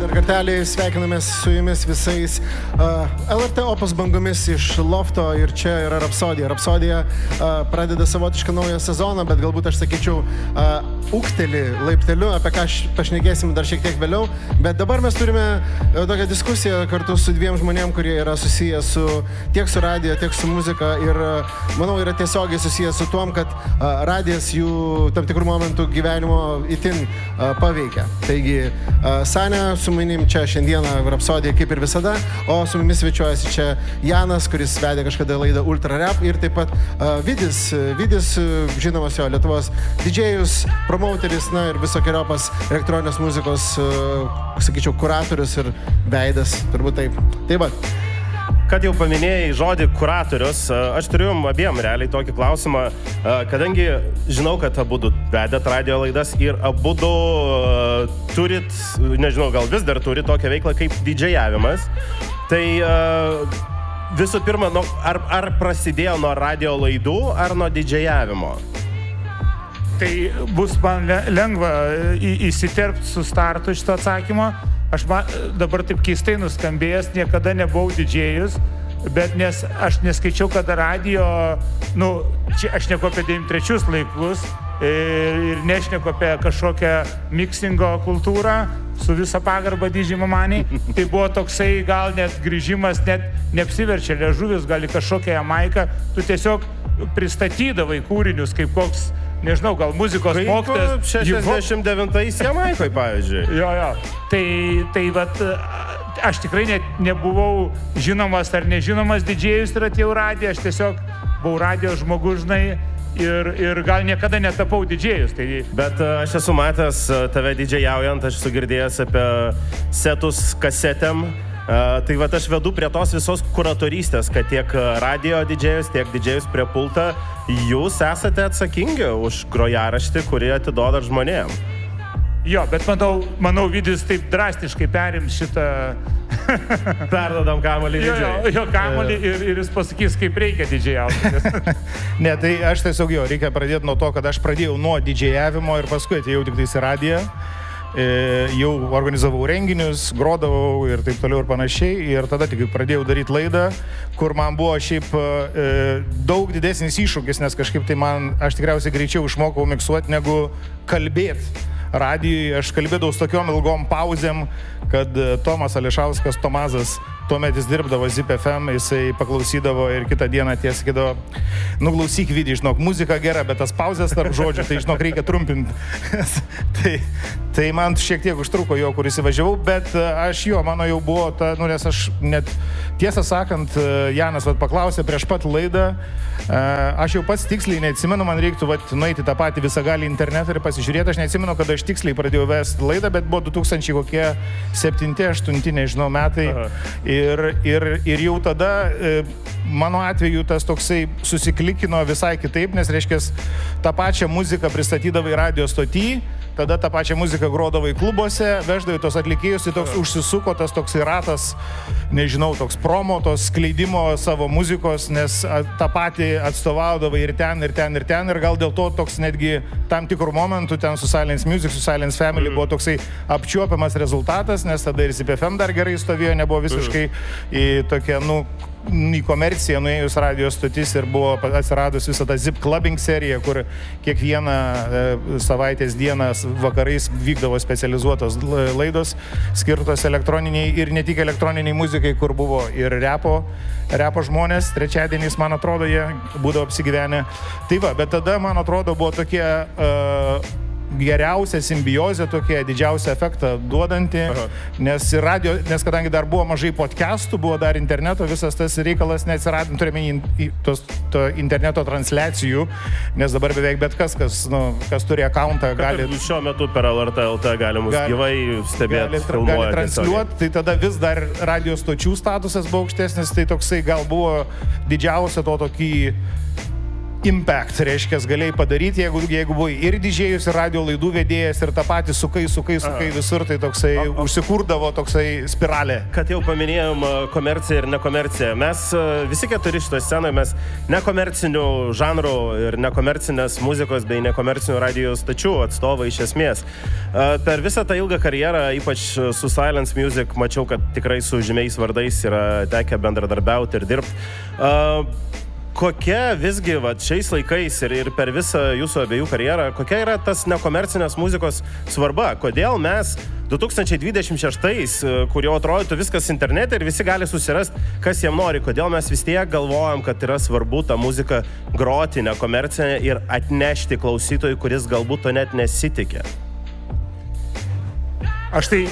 Dar kartelį sveikinamės su jumis visais LRT Opus bangomis iš Lofto ir čia yra Rapsodija. Rapsodija pradeda savotišką naują sezoną, bet galbūt aš sakyčiau ūgteli laipteliu, apie ką pašnekėsim dar šiek tiek vėliau. Bet dabar mes turime tokią diskusiją kartu su dviem žmonėm, kurie yra susiję tiek su radijo, tiek su muzika ir manau yra tiesiogiai susiję su tuom, kad radijas jų tam tikrų momentų gyvenimo itin paveikia. Taigi, Sanė su manim čia šiandieną Rapsodija kaip ir visada, o su mumis svečiuojasi čia Janas, kuris vedė kažkada laidą Ultra Rap ir taip pat Vidis, žinomas jo Lietuvos didžėjus, promauteris, na ir visokiojopas elektroninės muzikos, sakyčiau, kuratorius ir veidas, turbūt taip. Taip pat. Kad jau paminėjai žodį kuratorius, aš turiu abiem realiai tokį klausimą, kadangi žinau, kad abudu vedėt radio laidas ir abudu turit, nežinau, gal vis dar turit tokią veiklą kaip didžėjavimas, tai visų pirma, ar prasidėjo nuo radio laidų, ar nuo didžėjavimo? Tai bus man lengva įsiterpti su startu šito atsakymo. Aš dabar taip keistai nuskambėjęs, niekada nebuvau didžėjus, bet aš neskaičiau, kad radio, čia aš neku apie 93 laikus ir nešneku apie kažkokią mixingo kultūrą su visą pagarbą didžiai mamaniai. Tai buvo toksai gal net grįžimas, net neapsiverčia liežuvis, gali kažkokią Jamaiką, tu tiesiog pristatydavai kūrinius kaip koks, nežinau, gal muzikos mokytojas. 69-ais Jamaikoj, pavyzdžiui. Jo. Tai vat, aš tikrai net nebuvau žinomas ar nežinomas didžėjus ir atėjau radiją, aš tiesiog buvau radijos žmogus, žinai, ir gal niekada netapau didžėjus. Tai... Bet aš esu matęs tave didžėjaujant, aš esu girdėjęs apie setus kasetėm. Tai vat aš vedu prie tos visos kuratorystės, kad tiek radio didžėjus, tiek didžėjus prie pultą, jūs esate atsakingi už grojaraštį, kurį atiduodat žmonėm. Jo, bet manau Vidis taip drastiškai perims šitą... Perdodam kamuolį didžėjui. Jo kamuolį ir jis pasakys, kaip reikia didžėjauti. Ne, tai aš tiesiog reikia pradėti nuo to, kad aš pradėjau nuo didžėjavimo ir paskui atėjau tik tais į radiją. Jau organizavau renginius, grodavau ir taip toliau ir panašiai. Ir tada tik pradėjau daryti laidą, kur man buvo šiaip daug didesnis iššūkis, nes kažkaip tai aš tikriausiai greičiau išmokau miksuoti negu kalbėti. Radijui aš kalbėdavau su tokiom ilgom pauzėm, kad Tomas Ališauskas, Tomazas, tuomet jis dirbdavo Zip FM, jisai paklausydavo ir kitą dieną sakydavo, klausyk Vidį, žinok, muzika gera, bet tas pauzės tarp žodžių, tai žinok, reikia trumpinti. tai man šiek tiek užtruko jo, kur įsivažiavau, bet mano jau buvo nes aš net, tiesą sakant, Janas paklausė prieš pat laidą, aš jau pats tiksliai neatsimenu, man reiktų nueiti tą patį visagalį internetą ir pasižiūrėti, aš neatsimenu, kada aš tiksliai pradėjau vesti laidą, bet buvo 2007-2008, nežinau, metai. Ir jau tada mano atveju tas toksai susiklikino visai kitaip, nes reiškia tą pačią muziką pristatydavai radio stoty, tada tą pačią muziką grodavai klubuose, veždavai tos atlikėjus, tai toks užsisuko tas toksai ratas, nežinau, toks promo, tos skleidimo savo muzikos, nes tą patį atstovaudavai ir ten, ir gal dėl to toks netgi tam tikrų momentų ten su Silence Music, su Silence Family buvo toksai apčiuopiamas rezultatas, nes tada ir Zip FM dar gerai stovėjo, nebuvo visiškai į tokią, į komerciją nuėjus radijos stotis ir buvo atsiradus visą tą Zip Clubbing seriją, kur kiekvieną savaitės dieną vakarais vykdavo specializuotos laidos skirtos elektroniniai ir ne tik elektroniniai muzikai, kur buvo ir repo žmonės, trečiadieniais, man atrodo, jie būdavo apsigyvenę. Tai bet tada, man atrodo, buvo tokie geriausia simbiozė, tokia didžiausia efektą duodanti, nes kadangi dar buvo mažai podcastų, buvo dar interneto, visas tas reikalas neatsirado, turime interneto transliacijų, nes dabar beveik bet kas turi akauntą, gali... Šiuo metu per LRT LT gali mus gyvai stebėti, filmuoti. Gali transliuoti, tai tada vis dar radio stočių statusas buvo aukštesnis, tai toksai gal buvo didžiausia to tokį impact, reiškia, galėjai padaryti, jeigu buvai ir didžėjus, ir radio laidų vedėjas, ir tą patį sukai visur, tai toksai užsikurdavo toksai spiralė. Kad jau paminėjom komerciją ir nekomerciją. Mes visi keturi šitoje scenoje, mes nekomercinių žanrų ir nekomercinės muzikos bei nekomercinių radio stočių atstovai iš esmės. Per visą tą ilgą karjerą, ypač su Silence Music, mačiau, kad tikrai su žymiais vardais yra tekę bendradarbiauti ir dirbti. Kokia visgi šiais laikais ir per visą jūsų abiejų karjerą, kokia yra tas nekomercinės muzikos svarba? Kodėl mes 2026, kur jau atrodytų viskas internete ir visi gali susirasti, kas jiem nori, kodėl mes vis tiek galvojam, kad yra svarbu tą muziką groti nekomercinę ir atnešti klausytojui, kuris galbūt to net nesitikė? Aš tai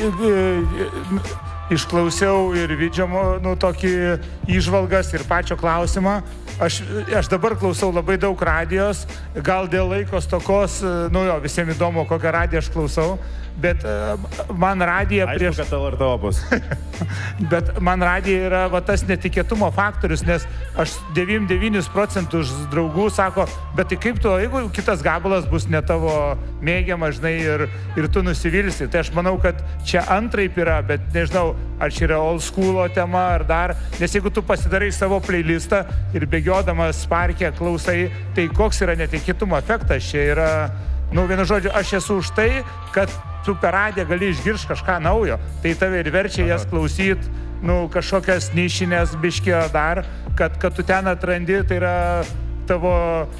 išklausiau ir Vidžiamo tokį įžvalgas ir pačio klausimą. Aš dabar klausau labai daug radijos, gal dėl laiko stokos, visiems įdomu, kokią radiją aš klausau, bet man radija prieš... Aišku, kad LRT Opus. Bet man radija yra tas netikėtumo faktorius, nes aš 99% draugų sako, bet tai kaip tu, jeigu kitas gabalas bus ne tavo mėgiamas, žinai, ir tu nusivilsi. Tai aš manau, kad čia antraip yra, bet nežinau, ar čia yra old schoolo tema ar dar, nes jeigu tu pasidarai savo playlistą ir bėgiodamas parke klausai, tai koks yra netikėtumo efektas, čia yra, vienu žodžiu, aš esu už tai, kad tu per radiją gali išgirsti kažką naujo, tai tave ir verčia jas klausyt, kažkokias nišinės biškio dar, kad tu ten atrandi, tai yra tavo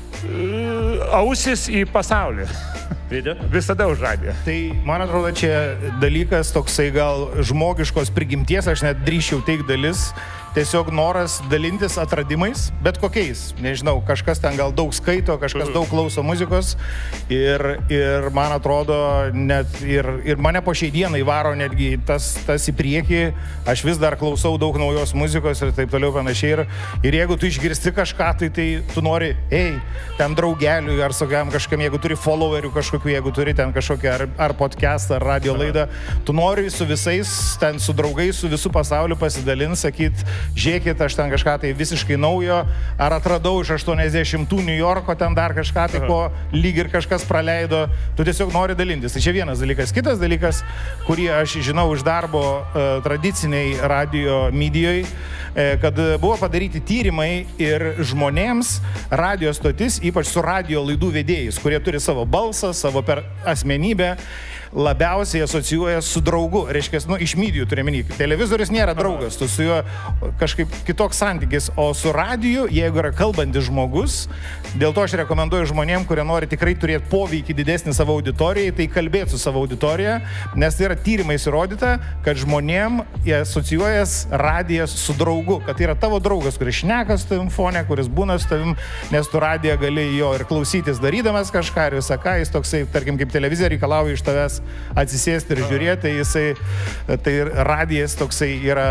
ausis į pasaulį. Visada už radiją. Tai, man atrodo, čia dalykas toksai gal žmogiškos prigimties, aš net drįsčiau teikti dalis, tiesiog noras dalintis atradimais, bet kokiais. Nežinau, kažkas ten gal daug skaito, kažkas daug klauso muzikos ir man atrodo, net ir mane po šiai dienai varo netgi tas į priekį, aš vis dar klausau daug naujos muzikos ir taip toliau panašiai. Ir jeigu tu išgirsti kažką, tai tu nori, ten draugeliui ar sakiam kažkam, jeigu turi followerių kažkokių, jeigu turi ten kažkokią ar podcastą, ar radio laidą, tu nori su visais, ten su draugais, su visų pasauliu pasidalinti, sakyti, žiūrėkit, aš ten kažką tai visiškai naujo, ar atradau iš 80-ų New Yorko ten dar kažką tai, ko lyg ir kažkas praleido, tu tiesiog nori dalintis. Tai čia vienas dalykas. Kitas dalykas, kurį aš žinau iš darbo tradiciniai radio medijoje, kad buvo padaryti tyrimai ir žmonėms radio stotis, ypač su radio laidų vedėjais, kurie turi savo balsą, savo per asmenybę, labiausiai asocijuoja su draugu. Reiškia, iš medijų turiu menį. Televizorius nėra draugas, tu su juo kažkaip kitoks santykis, o su radiju, jeigu yra kalbantis žmogus, dėl to aš rekomenduoju žmonėm, kurie nori tikrai turėti poveikį didesnį savo auditorijai, tai kalbėti su savo auditorija, nes tai yra tyrimais įrodyta, kad žmonėm jie asocijuojas radijas su draugu, kad tai yra tavo draugas, kuris šneka su tavim fone, kuris būna su tavim, nes tu radiją gali jo ir klausytis darydamas kažką ir visą ką, jis toksai, tarkim, kaip televizija reikalauja iš tavęs atsisėsti ir žiūrėti, tai radijas toksai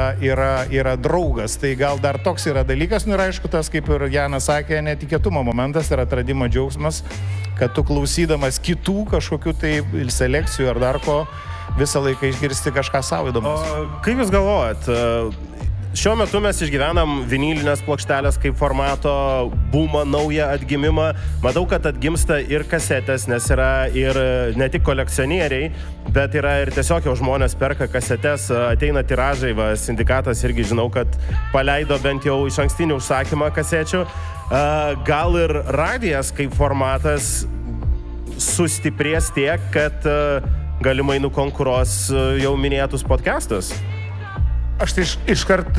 yra draugas. Tai gal dar toks yra dalykas, ir aišku, tas, kaip ir Janas sakė, netikėtumo momentas ir atradimo džiaugsmas, kad tu klausydamas kitų kažkokių tai selekcijų ar dar ko, visą laiką išgirsti kažką savo įdomus. Kaip jūs galvojat? Šiuo metu mes išgyvenam vinilinės plokštelės kaip formato boomą, naują atgimimą. Matau, kad atgimsta ir kasetės, nes yra ir ne tik kolekcionieriai, bet yra ir tiesiog jau žmonės perka kasetės, ateina tiražai, sindikatas irgi žinau, kad paleido bent jau iš ankstinį užsakymą kasečių. Gal ir radijas kaip formatas sustiprės tiek, kad galimai nukonkuruos jau minėtus podcastus? Aš tai iškart,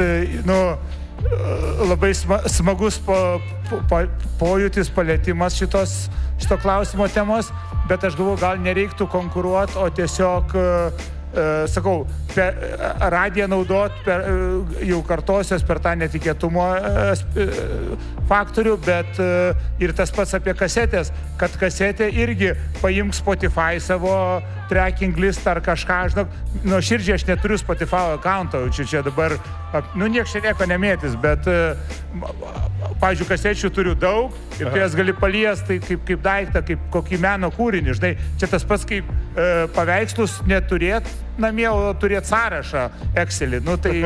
labai smagus pojūtis, palėtimas šito klausimo temos, bet aš galvoju, gal nereiktų konkuruoti, o tiesiog, sakau, radiją naudot jau kartosios per tą netikėtumo faktorių, bet ir tas pats apie kasetės, kad kasetė irgi paimk Spotify savo tracking list ar kažką, žinok, nuoširdžiai aš neturiu Spotify accountą, čia dabar, nieks čia nieko nemėtis, bet, pavyzdžiui, kasečių turiu daug ir tu jas gali paliesti kaip daiktą, kaip kokį meno kūrinį, žinai, čia tas pats kaip paveikslus neturėt namie turėti sąrašą Excelį. Nu, tai...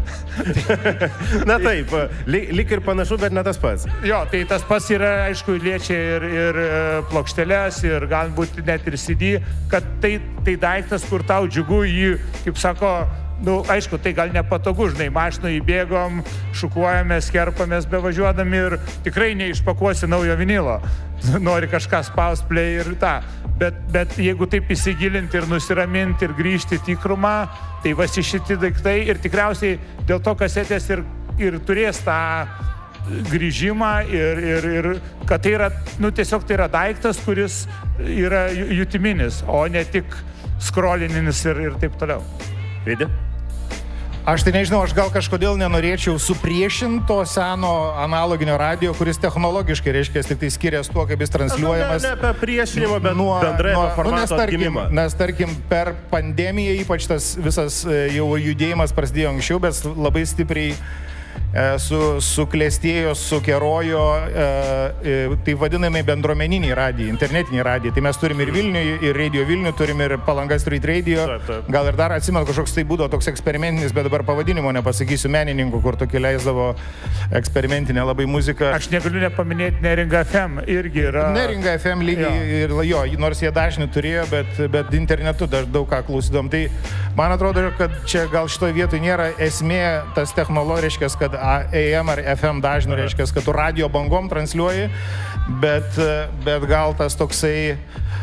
Na taip, lyg ir panašu, bet ne tas pats. Jo, tai tas pats yra, aišku, liečia ir plokšteles, ir galbūt net ir CD, kad tai daiktas, kur tau džiugu jį, kaip sako, nu, aišku, tai gal nepatogu, žinai, mašinu įbėgom, šukuojamės, kerpamės bevažiuodami ir tikrai neišpakuosi naujo vinilo. Nori kažką spaust play ir tą. Bet jeigu taip įsigilinti ir nusiraminti ir grįžti tikrumą, tai visi šitie daiktai ir tikriausiai dėl to kasetės ir turės tą grįžimą ir kad tai yra, nu, tiesiog tai yra daiktas, kuris yra jutiminis, o ne tik scrollininis ir taip toliau. Vidi? Aš tai nežinau, aš gal kažkodėl nenorėčiau supriešinto seno analoginio radio, kuris technologiškai, reiškia, tik tai skiriasi tuo, kaip jis transliuojamas. Ne apie priešinimą, bet bendrai apie formato atgimimą. Nes tarkim, per pandemiją ypač tas visas jau judėjimas prasidėjo anksčiau, bet labai stipriai suklestėjo, sukerojo taip vadinami bendruomeniniai radijai, internetiniai radijai. Tai mes turim ir Vilnių, ir Radio Vilnių, turim ir Palanga Street Radio. Taip. Gal ir dar atsimenu, kažkoks tai būdavo toks eksperimentinis, bet dabar pavadinimo nepasakysiu, menininkų, kur tokia leisdavo eksperimentinę labai muziką. Aš negaliu nepaminėti Neringa FM, irgi yra... Neringa FM lygiai, ir jo, nors jie dažnį turėjo, bet internetu daug ką klausydom. Tai man atrodo, kad čia gal šitoje vietoje nėra esmė tas technologiškas, kad AM ar FM dažnių, reiškia, kad tu radio bangom transliuoji, bet gal tas toksai,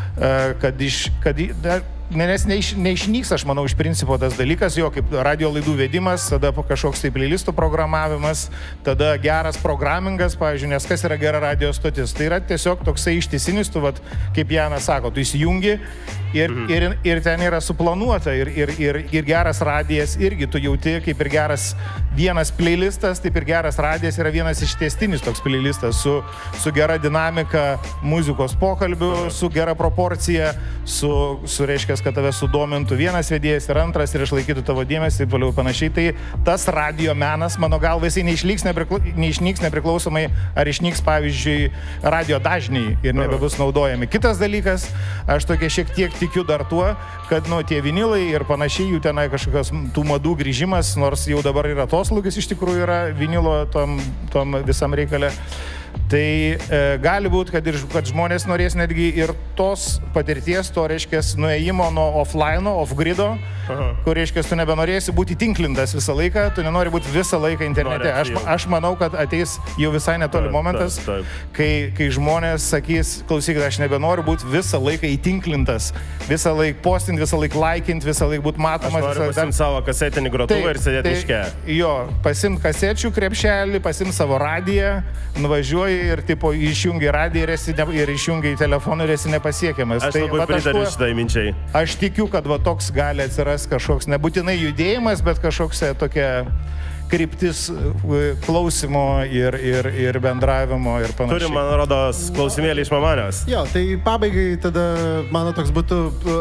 nes neišnyks, aš manau, iš principo tas dalykas, jo, kaip radio laidų vedimas, tada kažkoks tai playlistų programavimas, tada geras programingas, pavyzdžiui, nes kas yra gera radio stotis, tai yra tiesiog toksai ištisinis, tu, vat, kaip Janas sako, tu įsijungi ir ten yra suplanuota ir geras radijas irgi, tu jauti, kaip ir geras vienas playlistas, taip ir geras radijas yra vienas ištestinis toks playlistas su gera dinamika muzikos pokalbių, su gera proporcija, su reiškia, kad tave sudomintų vienas vedėjas ir antras ir išlaikytų tavo dėmesį ir toliau panašiai. Tai tas radio menas, mano galva, jisai neišnyks nepriklausomai, ar išnyks, pavyzdžiui, radio dažniai ir nebebus naudojami. Kitas dalykas, aš tokia šiek tiek tikiu dar tuo, kad tie vinilai ir panašiai, jų tenai kažkokios tų madų grįžimas, nors jau dabar yra atoslūgis iš tikrųjų yra vinilo tom visam reikale. Tai gali būti, kad žmonės norės netgi ir tos patirties, to reiškia nuėjimo nuo offline, off-grido, kur reiškia, tu nebenorėsi būti tinklintas visą laiką, tu nenori būti visą laiką internete. Aš manau, kad ateis jau visai netoli momentas, kai žmonės sakys, klausykit, aš nebenoriu būti visą laiką įtinklintas, visą laiką postinti, visą laiką laikinti, visą laiką būti matomas. Aš noriu pasimti savo kasetinį grotuvą ir sėdėti miške. Jo, pasimti kasečių krepšelį, pasimti savo radiją, nuvažiuoji ir tipo išjungi radiją ir išjungi telefoną ir esi nepasiekiamas. Aš labai pritariu šitai minčiai. Aš tikiu, kad toks gali atsiras kažkoks, nebūtinai judėjimas, bet kažkoks tokia kryptis klausimo ir bendravimo ir panašiai. Turim, man rodos, klausimėlį iš Mamanės. Jo, tai pabaigai tada mano toks būtų,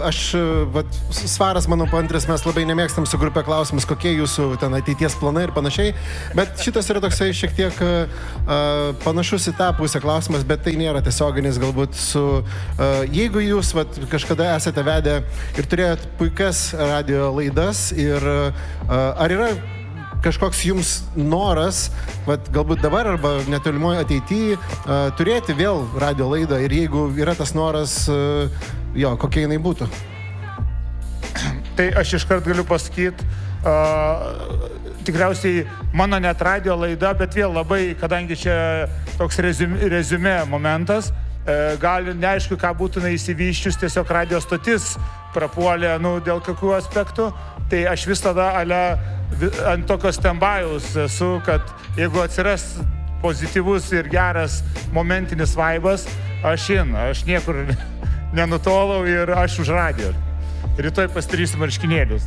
Svaras, mano pantris, mes labai nemėgstam su grupė klausimus, kokie jūsų ten ateities planai ir panašiai, bet šitas yra toksai šiek tiek panašus į tą pusę klausimas, bet tai nėra tiesioginis galbūt su, jeigu jūs kažkada esate vedę ir turėjot puikias radio laidas ir ar yra kažkoks jums noras, galbūt dabar arba netolimoje ateityje, turėti vėl radio laidą ir jeigu yra tas noras, kokia jinai būtų? Tai aš iškart galiu pasakyti, tikriausiai mano net radio laida, bet vėl labai, kadangi čia toks reziumė momentas, gali neaišku, ką būtų įsivyščius, tiesiog radio stotis prapuolė, dėl kokių aspektų, tai aš vis tada ant tokios standby'aus esu, kad jeigu atsiras pozityvus ir geras momentinis vaibas, aš niekur nenutolau ir aš už radiją. Rytoj pasidarysiu marškinėlius.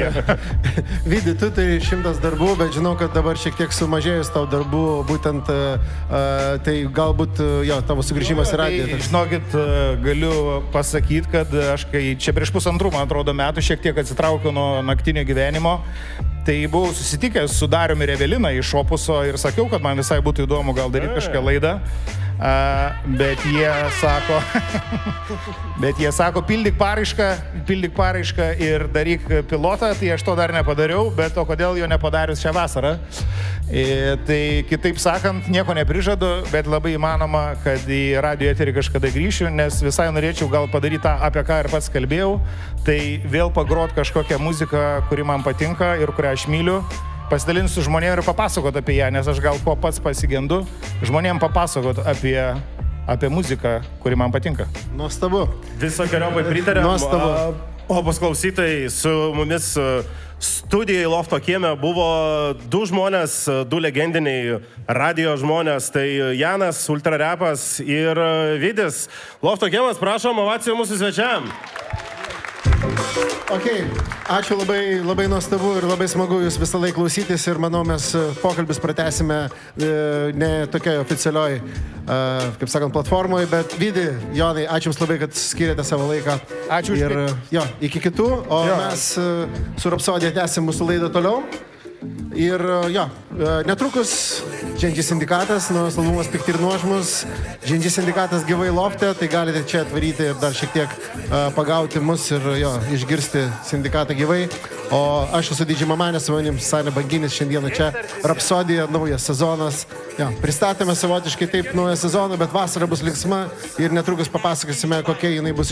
Vidi, tu turi 100 darbų, bet žinau, kad dabar šiek tiek sumažėjus tau darbų, būtent tai galbūt tavo sugrįžimas į radiją. Tai, žinokit, galiu pasakyti, kad aš kai čia prieš 1,5, man atrodo, metų šiek tiek atsitraukiau nuo naktinio gyvenimo, tai buvau susitikęs su Dariumi ir Evelina iš Opuso ir sakiau, kad man visai būtų įdomu gal daryti kažkokią laidą. Bet jie sako, pildyk paraišką ir daryk pilotą, tai aš to dar nepadariau, bet o kodėl jo nepadarius šią vasarą? Tai kitaip sakant, nieko neprižadu, bet labai įmanoma, kad į radio eterį kažkada grįšiu, nes visai norėčiau gal padaryti tą, apie ką ir pats kalbėjau, tai vėl pagrot kažkokią muziką, kuri man patinka ir kurią aš myliu. Pasidalinsiu žmonėm ir papasakot apie ją, nes aš gal ko pats pasigendu, žmonėm papasakot apie muziką, kuri man patinka. Nuostabu. Visokiojopai pritariam. Nuostabu. Opus klausytojai, su mumis studijai Lofto kieme buvo du žmonės, du legendiniai radio žmonės, tai Janas, Ultrarepas ir Vidis. Lofto kiemas, prašom, ovacijų mūsų svečiam. Ok, ačiū labai, labai nuostabu ir labai smagu jūs visą laiką klausytis ir manau mes pokalbis pratęsime ne tokiai oficialioj, kaip sakant, platformoje, bet Vidi, Jonai, ačiū jums labai, kad skiriate savo laiką. Ačiū. Ir jo, iki kitų, o mes su Rapsodija tęsim mūsų laidą toliau. Ir jo, netrukus Dženji sindikatas, nuo albumas Pikti ir nuožmus. Dženji sindikatas gyvai Lofte, tai galite čia atvaryti ir dar šiek tiek pagauti mus ir jo, išgirsti sindikatą gyvai. O aš esu Didži Mamanė, su manim Sanė Banginis, šiandieną čia Rapsodija, naujas sezonas. Jo, pristatėme savotiškai taip naują sezoną, bet vasara bus linksma ir netrukus papasakosime, kokia jinai bus.